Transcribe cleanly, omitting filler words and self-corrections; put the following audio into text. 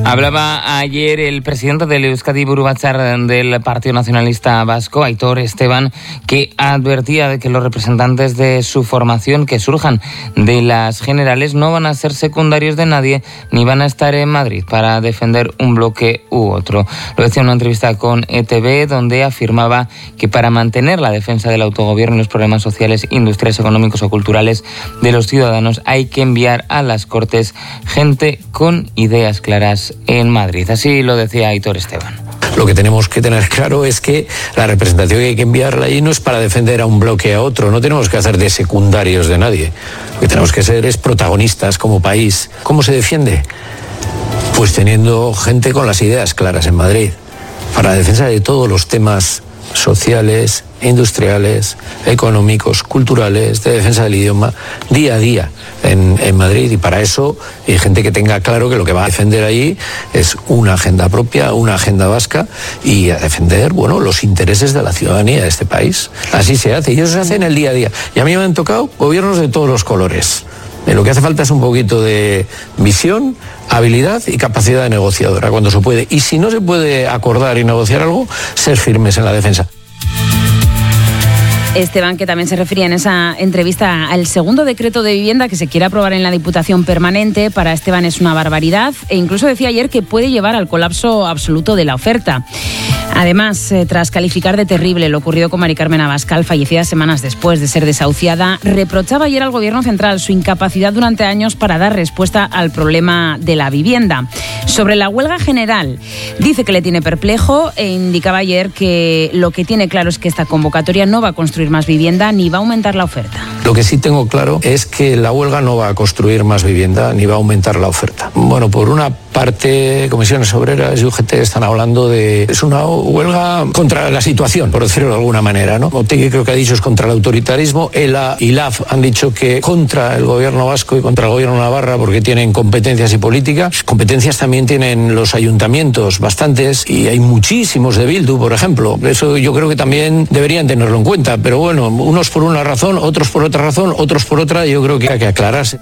Hablaba ayer el presidente del Euskadi Buru Batzar del Partido Nacionalista Vasco, Aitor Esteban, que advertía de que los representantes de su formación que surjan de las generales no van a ser secundarios de nadie ni van a estar en Madrid para defender un bloque u otro. Lo decía en una entrevista con ETV, donde afirmaba que para mantener la defensa del autogobierno y los problemas sociales, industriales, económicos o culturales de los ciudadanos hay que enviar a las Cortes gente con ideas claras en Madrid. Así lo decía Aitor Esteban. Lo que tenemos que tener claro es que la representación que hay que enviarla allí no es para defender a un bloque a otro, no tenemos que hacer de secundarios de nadie. Lo que tenemos que ser es protagonistas como país. ¿Cómo se defiende? Pues teniendo gente con las ideas claras en Madrid, para la defensa de todos los temas sociales, industriales, económicos, culturales, de defensa del idioma, día a día en Madrid. Y para eso hay gente que tenga claro que lo que va a defender ahí es una agenda propia, una agenda vasca, y a defender, los intereses de la ciudadanía de este país. Así se hace, y eso se hace en el día a día. Y a mí me han tocado gobiernos de todos los colores. Lo que hace falta es un poquito de visión, habilidad y capacidad de negociadora cuando se puede. Y si no se puede acordar y negociar algo, ser firmes en la defensa. Esteban, que también se refería en esa entrevista al segundo decreto de vivienda que se quiere aprobar en la Diputación Permanente. Para Esteban es una barbaridad e incluso decía ayer que puede llevar al colapso absoluto de la oferta. Además, tras calificar de terrible lo ocurrido con Mari Carmen Abascal, fallecida semanas después de ser desahuciada, reprochaba ayer al Gobierno central su incapacidad durante años para dar respuesta al problema de la vivienda. Sobre la huelga general, dice que le tiene perplejo e indicaba ayer que lo que tiene claro es que esta convocatoria no va a construir más vivienda ni va a aumentar la oferta. Lo que sí tengo claro es que la huelga no va a construir más vivienda ni va a aumentar la oferta. Por una parte, Comisiones Obreras y UGT están hablando de... Es una huelga contra la situación, por decirlo de alguna manera, ¿no? Otegi creo que ha dicho es contra el autoritarismo. ELA y LAF han dicho que contra el gobierno vasco y contra el gobierno de Navarra porque tienen competencias y política. Competencias también tienen los ayuntamientos, bastantes, y hay muchísimos de Bildu, por ejemplo. Eso yo creo que también deberían tenerlo en cuenta. Pero unos por una razón, otros por otra razón, otros por otra, yo creo que hay que aclararse.